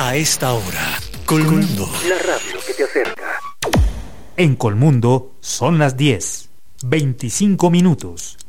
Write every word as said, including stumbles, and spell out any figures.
A esta hora, Colmundo, la radio que te acerca. En Colmundo son las diez, veinticinco minutos.